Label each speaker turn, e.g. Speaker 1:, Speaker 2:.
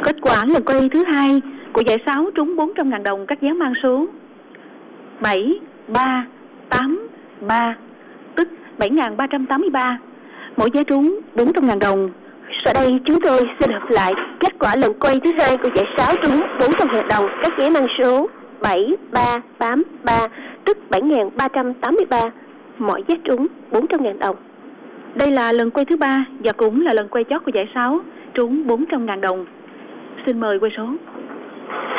Speaker 1: Kết quả lần quay thứ hai của giải 6 trúng 400.000 đồng, các vé mang số 7383, tức 7.383. Mỗi vé trúng 400.000 đồng.
Speaker 2: Sau đây chúng tôi xin hợp lại kết quả lần quay thứ hai của giải 6 trúng 400.000 đồng, các vé mang số 7383, tức 7.383. Mỗi vé trúng 400.000 đồng.
Speaker 1: Đây là lần quay thứ ba và cũng là lần quay chót của giải 6 trúng 400.000 đồng. Xin mời quay số.